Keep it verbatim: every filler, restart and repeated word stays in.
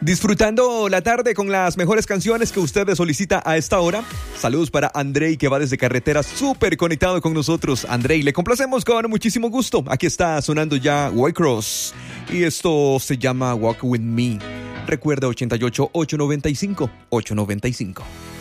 Disfrutando la tarde con las mejores canciones que usted solicita a esta hora. Saludos para Andrei, que va desde carretera súper conectado con nosotros. Andrei, le complacemos con muchísimo gusto. Aquí está sonando ya White Cross y esto se llama Walk With Me. Recuerda ochenta y ocho, ochocientos noventa y cinco, ochocientos noventa y cinco.